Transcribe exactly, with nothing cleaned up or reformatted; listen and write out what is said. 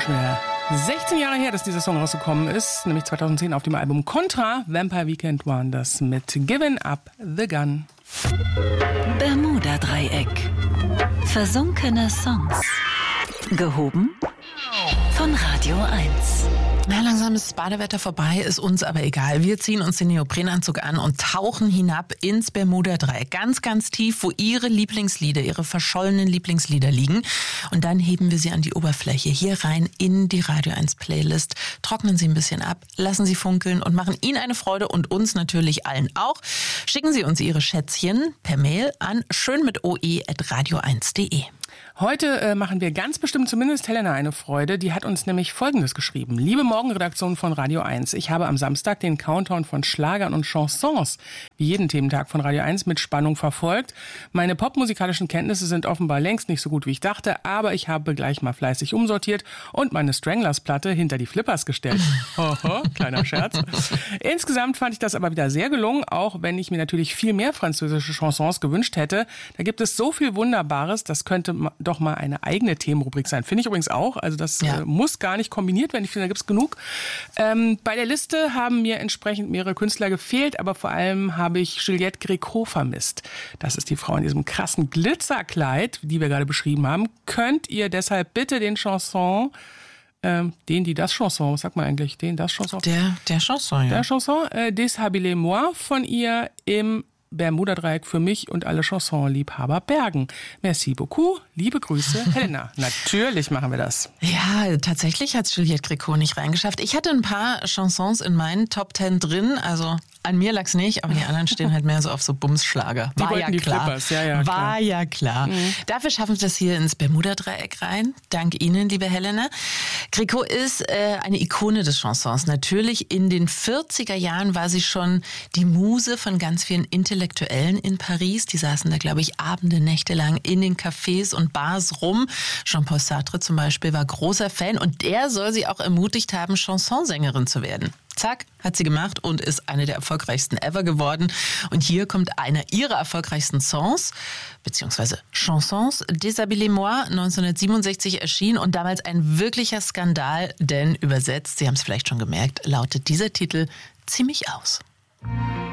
schon wieder sechzehn Jahre her, dass dieser Song rausgekommen ist, nämlich zweitausendzehn auf dem Album Contra. Vampire Weekend waren das mit Giving Up the Gun. Bermuda-Dreieck. Versunkene Songs. Gehoben von Radio eins. Na, langsam ist das Badewetter vorbei, ist uns aber egal. Wir ziehen uns den Neoprenanzug an und tauchen hinab ins Bermuda-Dreieck. Ganz, ganz tief, wo Ihre Lieblingslieder, Ihre verschollenen Lieblingslieder liegen. Und dann heben wir sie an die Oberfläche, hier rein in die Radio eins Playlist. Trocknen Sie ein bisschen ab, lassen Sie funkeln und machen Ihnen eine Freude und uns natürlich allen auch. Schicken Sie uns Ihre Schätzchen per Mail an schön mit oe at radio eins punkt de. Heute äh, machen wir ganz bestimmt zumindest Helena eine Freude. Die hat uns nämlich Folgendes geschrieben. Liebe Morgenredaktion von Radio eins, ich habe am Samstag den Countdown von Schlagern und Chansons, wie jeden Thementag von Radio eins, mit Spannung verfolgt. Meine popmusikalischen Kenntnisse sind offenbar längst nicht so gut, wie ich dachte, aber ich habe gleich mal fleißig umsortiert und meine Stranglers-Platte hinter die Flippers gestellt. Hoho, kleiner Scherz. Insgesamt fand ich das aber wieder sehr gelungen, auch wenn ich mir natürlich viel mehr französische Chansons gewünscht hätte. Da gibt es so viel Wunderbares, das könnte doch mal eine eigene Themenrubrik sein. Finde ich übrigens auch. Also das ja. äh, muss gar nicht kombiniert werden. Ich finde, da gibt es genug. Ähm, bei der Liste haben mir entsprechend mehrere Künstler gefehlt, aber vor allem habe ich Juliette Gréco vermisst. Das ist die Frau in diesem krassen Glitzerkleid, die wir gerade beschrieben haben. Könnt ihr deshalb bitte den Chanson, ähm, den, die, das Chanson, was sagt man eigentlich? Den, das Chanson? Der, der Chanson, ja. Der Chanson, äh, Deshabilez-moi von ihr im Bermuda-Dreieck für mich und alle Chanson-Liebhaber bergen. Merci beaucoup. Liebe Grüße, Helena. Natürlich machen wir das. Ja, tatsächlich hat es Juliette Gréco nicht reingeschafft. Ich hatte ein paar Chansons in meinen Top Ten drin, also an mir lag's nicht, aber die anderen stehen halt mehr so auf so Bumsschlager. Die War ja die klar. Flippers. Ja, ja, klar. War ja klar. Mhm. Dafür schaffen wir das hier ins Bermuda-Dreieck rein. Dank Ihnen, liebe Helena. Gréco ist äh, eine Ikone des Chansons. Natürlich in den vierziger Jahren war sie schon die Muse von ganz vielen Intellektuellen in Paris. Die saßen da, glaube ich, Abende, Nächte lang in den Cafés und Bars rum. Jean-Paul Sartre zum Beispiel war großer Fan und der soll sie auch ermutigt haben, Chansonsängerin zu werden. Zack, hat sie gemacht und ist eine der erfolgreichsten ever geworden. Und hier kommt einer ihrer erfolgreichsten Songs, beziehungsweise Chansons, Deshabilez-moi, neunzehnhundertsiebenundsechzig erschienen und damals ein wirklicher Skandal, denn übersetzt, Sie haben es vielleicht schon gemerkt, lautet dieser Titel ziemlich aus.